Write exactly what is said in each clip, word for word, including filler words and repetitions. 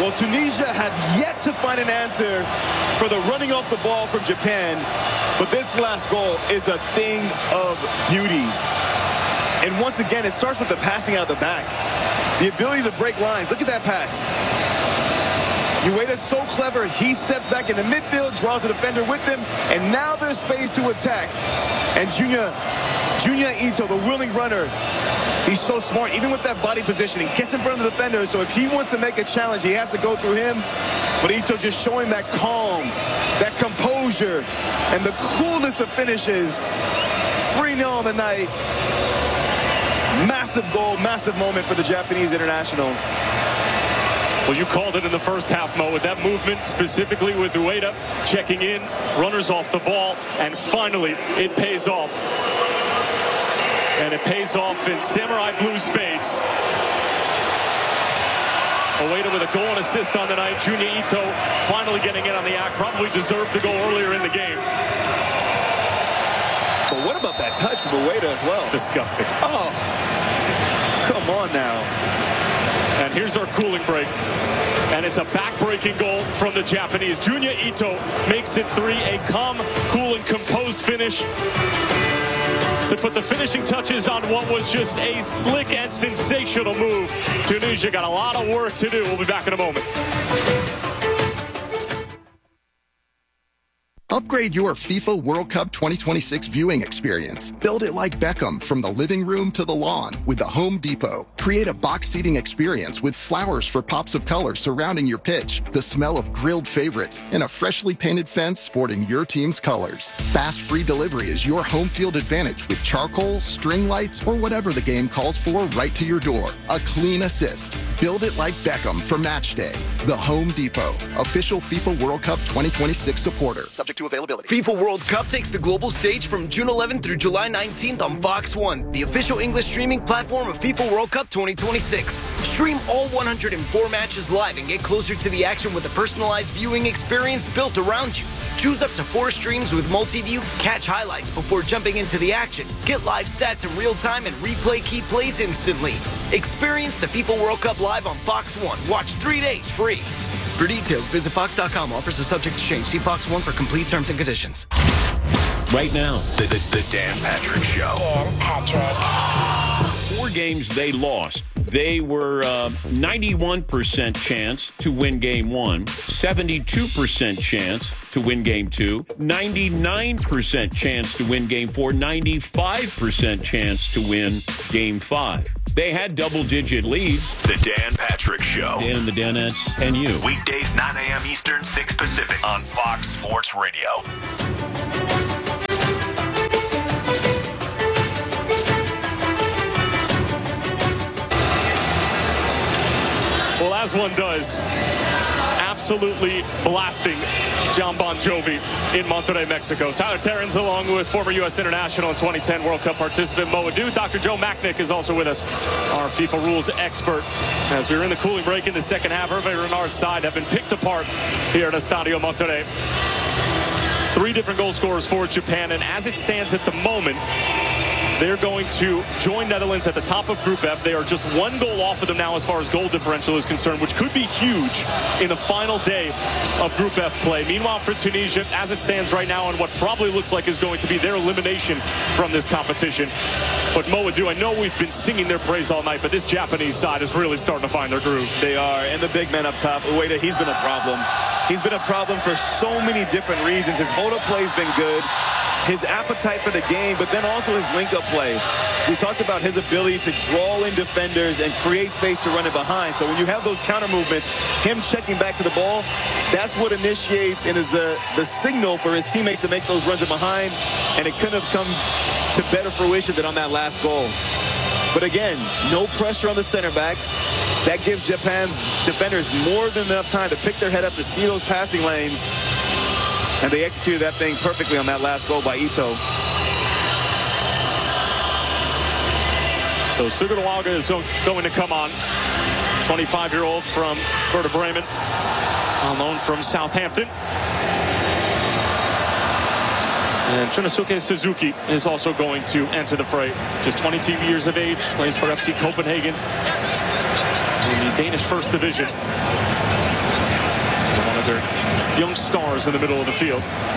Well, Tunisia have yet to find an answer for the running off the ball from Japan, but this last goal is a thing of beauty. And once again, it starts with the passing out of the back. The ability to break lines. Look at that pass. Ueda's so clever. He stepped back in the midfield, draws the defender with him, and now there's space to attack. And Junya, Junya Ito, the willing runner, he's so smart. Even with that body positioning, gets in front of the defender. So if he wants to make a challenge, he has to go through him. But Ito just showing that calm, that composure, and the coolness of finishes. three nil on the night. Massive goal, massive moment for the Japanese international. Well, you called it in the first half, Mo, with that movement, specifically with Ueda checking in, runners off the ball, and finally it pays off. And it pays off in Samurai Blue spades. Ueda with a goal and assist on the night. Junya Ito finally getting in on the act. Probably deserved to go earlier in the game. But what about that touch from Ueda as well? Disgusting. Oh, come on now. And here's our cooling break. And it's a back-breaking goal from the Japanese. Junya Ito makes it three. A calm, cool, and composed finish to put the finishing touches on what was just a slick and sensational move. Tunisia got a lot of work to do. We'll be back in a moment. Upgrade your FIFA World Cup twenty twenty-six viewing experience. Build it like Beckham from the living room to the lawn with the Home Depot. Create a box seating experience with flowers for pops of color surrounding your pitch, the smell of grilled favorites, and a freshly painted fence sporting your team's colors. Fast free delivery is your home field advantage with charcoal, string lights, or whatever the game calls for right to your door. A clean assist. Build it like Beckham for match day. The Home Depot, official FIFA World Cup twenty twenty-six supporter. Subject to availability. FIFA World Cup takes the global stage from June eleventh through July nineteenth on Fox one, the official English streaming platform of FIFA World Cup twenty twenty-six. Stream all one hundred four matches live and get closer to the action with a personalized viewing experience built around you. Choose up to four streams with multi-view, catch highlights before jumping into the action, get live stats in real time, and replay key plays instantly. Experience the FIFA World Cup live on Fox one. Watch three days free. For details, visit fox dot com. Offers are subject to change. See Fox one for complete terms and conditions. Right now, the, the, the Dan Patrick Show. Dan Patrick. Four games they lost. They were uh, ninety-one percent chance to win game one, seventy-two percent chance to win game two, ninety-nine percent chance to win game four, ninety-five percent chance to win game five. They had double-digit leads. The Dan Patrick Show. Dan and the Danettes and you. Weekdays, nine a.m. Eastern, six Pacific on Fox Sports Radio. Well, as one does, absolutely blasting John Bon Jovi in Monterrey, Mexico. Tyler Terrence, along with former U S international and twenty ten World Cup participant Mo Adu. Doctor Joe Machnik is also with us, our FIFA rules expert. As we were in the cooling break in the second half, Hervé Renard's side have been picked apart here at Estadio Monterrey. Three different goal scorers for Japan, and as it stands at the moment, they're going to join Netherlands at the top of Group F. They are just one goal off of them now as far as goal differential is concerned, which could be huge in the final day of Group F play. Meanwhile, for Tunisia, as it stands right now on what probably looks like is going to be their elimination from this competition. But Mo Adu, I know we've been singing their praise all night, but this Japanese side is really starting to find their groove. They are, and the big man up top, Ueda, he's been a problem. He's been a problem for so many different reasons. His hold-up play's been good. His appetite for the game, but then also his link-up play. We talked about his ability to draw in defenders and create space to run it behind. So when you have those counter movements, him checking back to the ball, that's what initiates and is the, the signal for his teammates to make those runs in behind. And it couldn't have come to better fruition than on that last goal. But again, no pressure on the center backs. That gives Japan's defenders more than enough time to pick their head up to see those passing lanes. And they executed that thing perfectly on that last goal by Ito. So Sugaruaga is going to come on. twenty-five-year-old from Werder Bremen, on loan from Southampton. And Shunnosuke Suzuki is also going to enter the fray. Just twenty-two years of age, plays for F C Copenhagen in the Danish First Division. of their young stars in the middle of the field.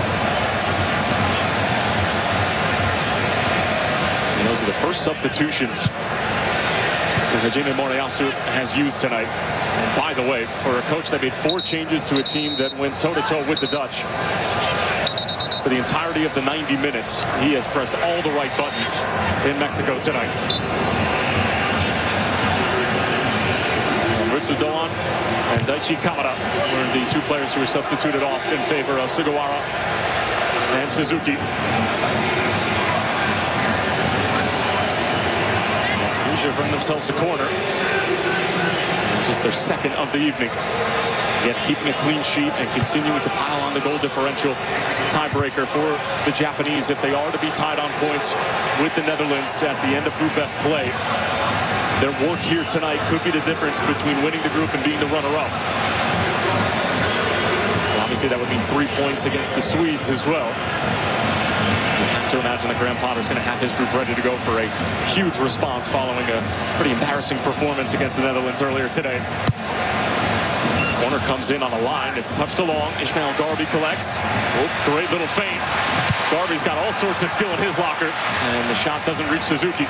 And those are the first substitutions that Hajime Moriyasu has used tonight. And by the way, for a coach that made four changes to a team that went toe-to-toe with the Dutch for the entirety of the ninety minutes, he has pressed all the right buttons in Mexico tonight. Ritsu Doan and Daichi Kamada were the two players who were substituted off in favor of Sugawara and Suzuki. Tunisia bring themselves a corner. Just their second of the evening. Yet keeping a clean sheet and continuing to pile on the goal differential. Tiebreaker for the Japanese if they are to be tied on points with the Netherlands at the end of Group F play. Their work here tonight could be the difference between winning the group and being the runner-up. Well, obviously, that would mean three points against the Swedes as well. You have to imagine that Graham Potter's going to have his group ready to go for a huge response following a pretty embarrassing performance against the Netherlands earlier today. The corner comes in on a line. It's touched along. Ismail Garbi collects. Oh, great little feint. Garbi's got all sorts of skill in his locker, and the shot doesn't reach Suzuki.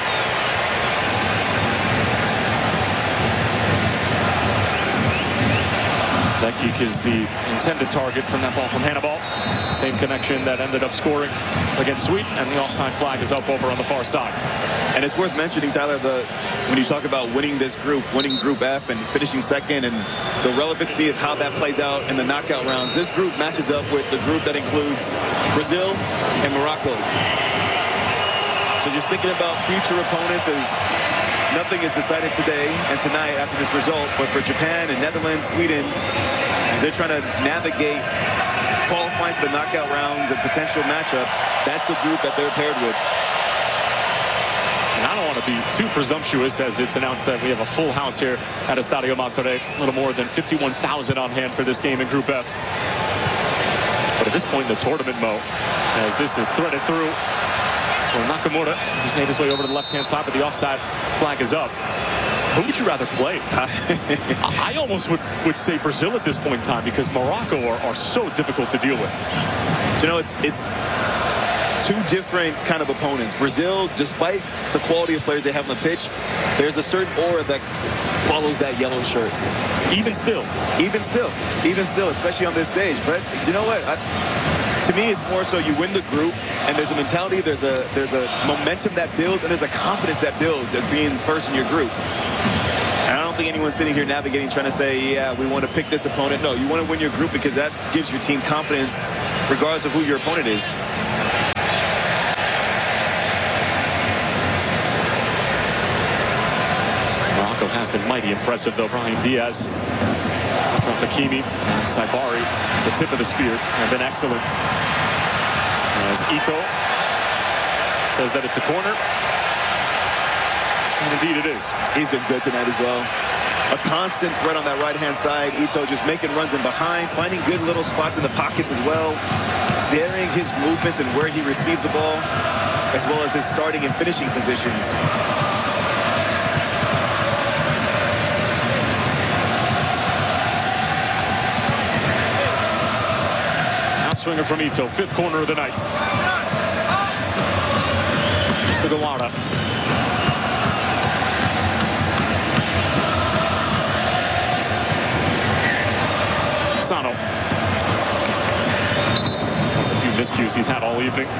Lekik is the intended target from that ball from Hannibal. Same connection that ended up scoring against Sweden, and the offside flag is up over on the far side. And it's worth mentioning, Tyler, the when you talk about winning this group, winning Group F and finishing second, and the relevancy of how that plays out in the knockout round, this group matches up with the group that includes Brazil and Morocco. So just thinking about future opponents, as nothing is decided today and tonight after this result, but for Japan and Netherlands, Sweden, as they're trying to navigate qualifying for the knockout rounds and potential matchups, that's a group that they're paired with. And I don't want to be too presumptuous as it's announced that we have a full house here at Estadio Monterrey. A little more than fifty-one thousand on hand for this game in Group F. But at this point in the tournament, Mo, as this is threaded through, well, Nakamura, who's made his way over to the left-hand side, but the offside flag is up. Who would you rather play? I almost would, would say Brazil at this point in time, because Morocco are, are so difficult to deal with. You know, it's it's two different kind of opponents. Brazil, despite the quality of players they have on the pitch, there's a certain aura that follows that yellow shirt. Even still. Even still. Even still, especially on this stage. But you know what? I, to me, it's more so you win the group, and there's a mentality, there's a there's a momentum that builds, and there's a confidence that builds as being first in your group. And I don't think anyone's sitting here navigating trying to say, yeah, we want to pick this opponent. No, you want to win your group because that gives your team confidence regardless of who your opponent is. Morocco has been mighty impressive, though. Brahim Diaz from Hakimi and Saibari at the tip of the spear have been excellent. As Ito says that it's a corner. And indeed it is. He's been good tonight as well. A constant threat on that right-hand side. Ito just making runs in behind, finding good little spots in the pockets as well, varying his movements and where he receives the ball, as well as his starting and finishing positions. Outswinger from Ito, fifth corner of the night. Sugawara. Sano. A few miscues he's had all evening.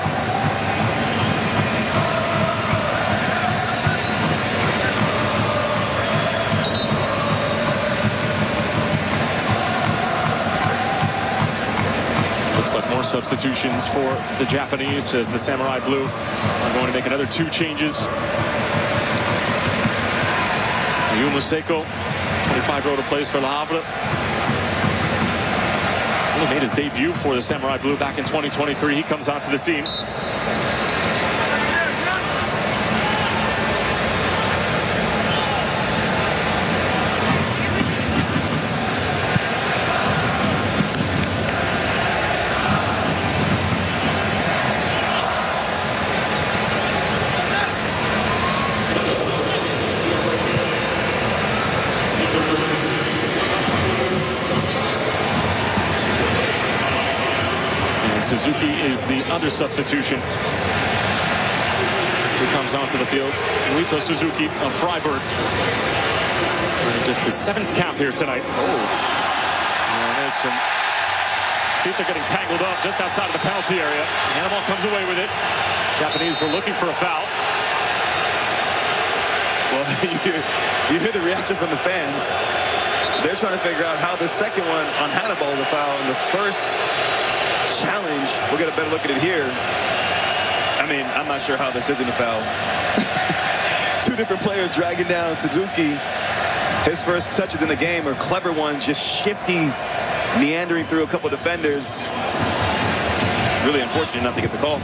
Looks like more substitutions for the Japanese as the Samurai Blue are going to make another two changes. Yuma Seiko, twenty-five-year-old who plays for Le Havre. He made his debut for the Samurai Blue back in twenty twenty-three. He comes onto the scene. Suzuki is the other substitution who comes onto the field. Rito Suzuki of Freiburg. Just his seventh cap here tonight. Oh. And there's some feet are getting tangled up just outside of the penalty area. Hannibal comes away with it. Japanese were looking for a foul. Well, you, you hear the reaction from the fans. They're trying to figure out how the second one on Hannibal was a foul. And the first challenge, we'll get a better look at it here. I mean, I'm not sure how this isn't a foul. Two different players dragging down Suzuki. His first touches in the game are clever ones, just shifty, meandering through a couple defenders. Really unfortunate not to get the call.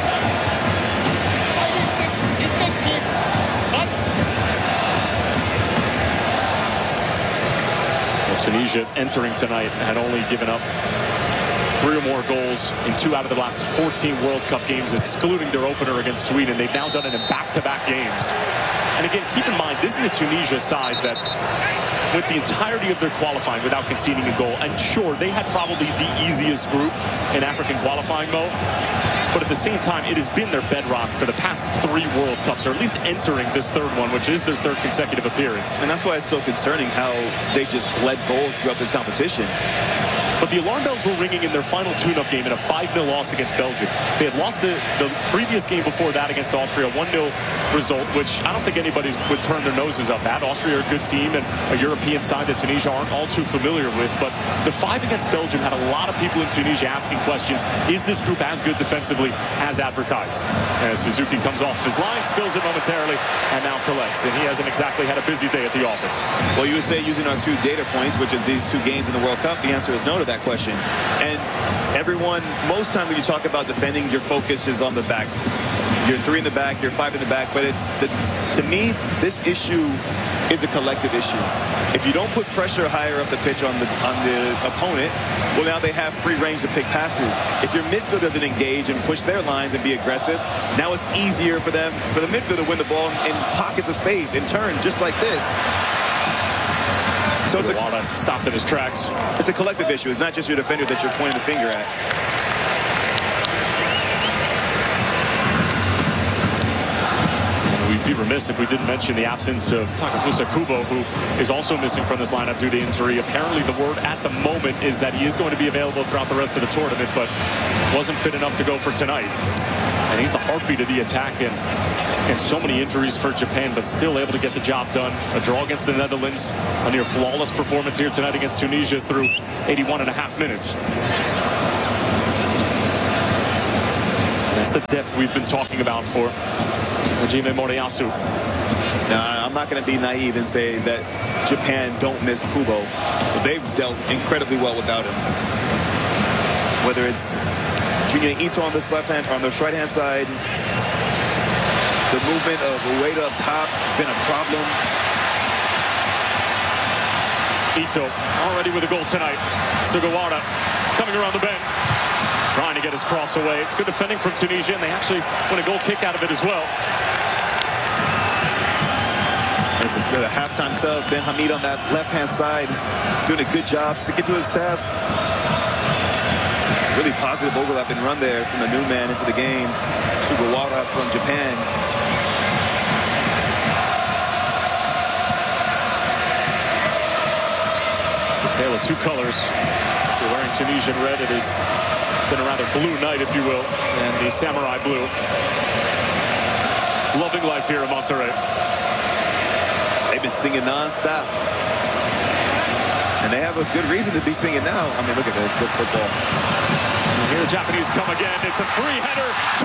Well, Tunisia entering tonight had only given up three or more goals in two out of the last fourteen World Cup games, excluding their opener against Sweden. They've now done it in back-to-back games. And again, keep in mind, this is a Tunisia side that went the entirety of their qualifying without conceding a goal. And sure, they had probably the easiest group in African qualifying mode. But at the same time, it has been their bedrock for the past three World Cups, or at least entering this third one, which is their third consecutive appearance. And that's why it's so concerning how they just bled goals throughout this competition. But the alarm bells were ringing in their final tune-up game in a five nil loss against Belgium. They had lost the, the previous game before that against Austria, one nil result, which I don't think anybody would turn their noses up at. Austria are a good team and a European side that Tunisia aren't all too familiar with. But the five against Belgium had a lot of people in Tunisia asking questions. Is this group as good defensively as advertised? As Suzuki comes off his line, spills it momentarily, and now collects. And he hasn't exactly had a busy day at the office. Well, you would say using our two data points, which is these two games in the World Cup, the answer is no to that question. And everyone, most times when you talk about defending, your focus is on the back. You're three in the back, you're five in the back. But it, the, to me, this issue is a collective issue. If you don't put pressure higher up the pitch on the on the opponent, well, now they have free range to pick passes. If your midfield doesn't engage and push their lines and be aggressive, now it's easier for them, for the midfield to win the ball in pockets of space and turn just like this. So it's a, stopped in his tracks. It's a collective issue. It's not just your defender that you're pointing the finger at. We'd be remiss if we didn't mention the absence of Takefusa Kubo, who is also missing from this lineup due to injury. Apparently the word at the moment is that he is going to be available throughout the rest of the tournament, but wasn't fit enough to go for tonight. And he's the heartbeat of the attack, and, and so many injuries for Japan, but still able to get the job done. A draw against the Netherlands, a near flawless performance here tonight against Tunisia through eighty-one and a half minutes. And that's the depth we've been talking about for Hajime Moriyasu. Now, I'm not going to be naive and say that Japan don't miss Kubo, but they've dealt incredibly well without him. Whether it's Junya Ito on this left hand, or on this right hand side, the movement of Ueda up top has been a problem. Ito already with a goal tonight. Sugawara coming around the bend, trying to get his cross away. It's good defending from Tunisia, and they actually win a goal kick out of it as well. It's just the halftime sub, Ben Hamid on that left-hand side, doing a good job, sticking to his task. Really positive overlapping run there from the new man into the game. Sugawara from Japan. It's a tale of two colors. If you're wearing Tunisian red, it has been a rather blue night, if you will, and the samurai blue. Loving life here in Monterrey. They've been singing non-stop. And they have a good reason to be singing now. I mean, look at this, good football. And here the Japanese come again. It's a free header to